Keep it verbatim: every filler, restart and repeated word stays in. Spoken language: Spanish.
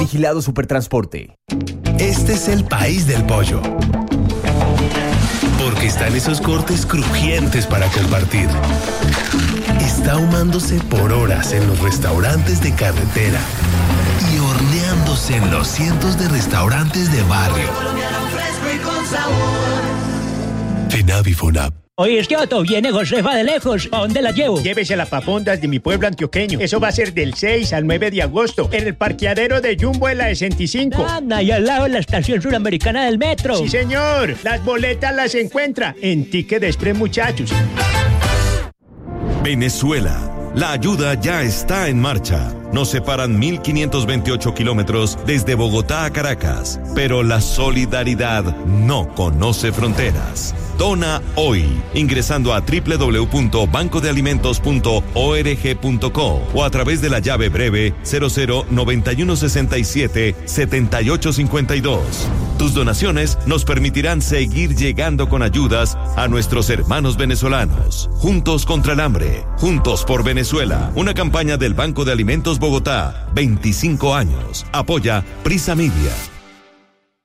Vigilado Supertransporte. Este es el país del pollo. Porque están esos cortes crujientes para compartir. Está ahumándose por horas en los restaurantes de carretera y horneándose en los cientos de restaurantes de barrio. FENAVI FONAP. Oye, Kioto, viene Josefa de lejos. ¿A dónde la llevo? Llévese a Papondas de mi pueblo antioqueño. Eso va a ser del seis al nueve de agosto en el parqueadero de Jumbo de la sesenta y cinco. Anda, y al lado de la estación suramericana del metro. Sí, señor. Las boletas las encuentra en Ticket Express, muchachos. Venezuela. La ayuda ya está en marcha. Nos separan mil quinientos veintiocho kilómetros desde Bogotá a Caracas, pero la solidaridad no conoce fronteras. Dona hoy, ingresando a doble u doble u doble u punto banco de alimentos punto org punto co o a través de la llave breve cero cero noventa y uno sesenta y siete setenta y ocho cincuenta y dos. Tus donaciones nos permitirán seguir llegando con ayudas a nuestros hermanos venezolanos. Juntos contra el hambre, juntos por Venezuela. Una campaña del Banco de Alimentos Bogotá, veinticinco años. Apoya Prisa Media.